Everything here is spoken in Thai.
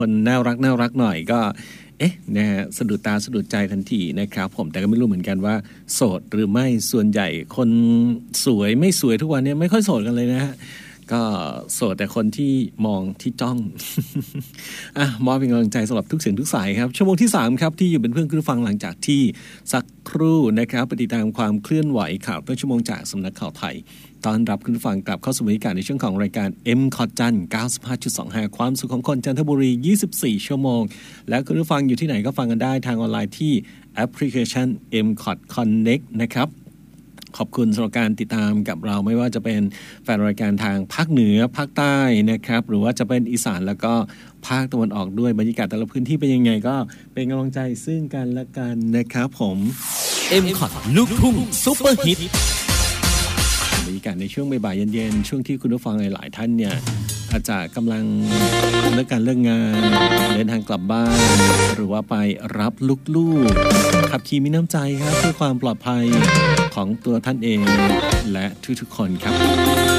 คนน่ารักหน่อยก็นะฮะสะดุดตาสะดุดใจทันทีนะครับผมแต่ก็ไม่รู้เหมือนกันว่าโสดหรือไม่ส่วนใหญ่คนสวยไม่สวยทุกวันนี้ไม่ค่อยโสดกันเลยนะฮะก็โสดแต่คนที่มองที่จ้อง มอบเป็นกำลังใจสำหรับทุกเสียงทุกสายครับชั่วโมงที่3ครับที่อยู่เป็นเพื่อนคุณผู้ฟังหลังจากที่สักครู่นะครับปฏิตามความเคลื่อนไหวข่าวต้นชั่วโมงจากสำนักข่าวไทยตอนรับคุณผู้ฟังกลับเข้าสู่บรรยากาศในช่วงของรายการ M คอจัน 95.25 ความสุขของคนจันทบุรี24ชั่วโมงและคุณผู้ฟังอยู่ที่ไหนก็ฟังกันได้ทางออนไลน์ที่แอปพลิเคชัน M Connect นะครับขอบคุณสำหรับการติดตามกับเราไม่ว่าจะเป็นแฟนรายการทางภาคเหนือภาคใต้นะครับหรือว่าจะเป็นอีสานแล้วก็ภาคตะวันออกด้วยบรรยากาศแต่ละพื้นที่เป็นยังไงก็เป็นกำลังใจซึ่งกันและกันนะครับผม M Connect ลูกทุ่งซุปเปอร์ฮิตบรรยากาศในช่วงบ่ายๆเย็นๆช่วงที่คุณผู้ฟังหลายๆท่านเนี่ยอาจจะกำลังเลิกการเลิกงานเดินทางกลับบ้านหรือว่าไปรับลูกๆขับขี่มีน้ำใจครับเพื่อความปลอดภัยของตัวท่านเองและทุกๆคนครับ